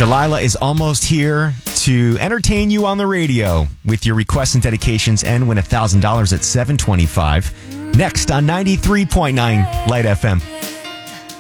Delilah is almost here to entertain you on the radio with your requests and dedications and win $1,000 at 7:25. Next on 93.9 Light FM.